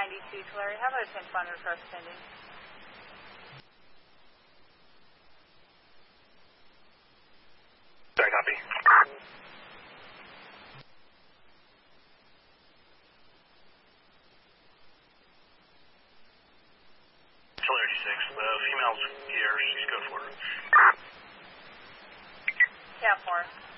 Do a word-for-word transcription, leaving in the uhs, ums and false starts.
ninety-two, Tulare. How about a ten five request pending? Sorry, copy. Tulare six, the female's here. She's go for her. Cat four.